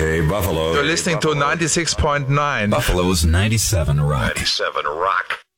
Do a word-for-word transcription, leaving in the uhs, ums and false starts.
Okay, Buffalo. You're listening to ninety-six point nine. Buffalo's ninety-seven Rock. ninety-seven Rock.